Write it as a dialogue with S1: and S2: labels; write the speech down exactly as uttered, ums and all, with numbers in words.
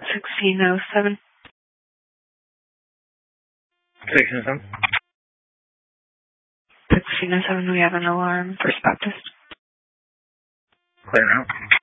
S1: sixteen oh seven.
S2: sixteen oh seven?
S1: sixteen oh seven, we have an alarm for spot test.
S2: Clear out.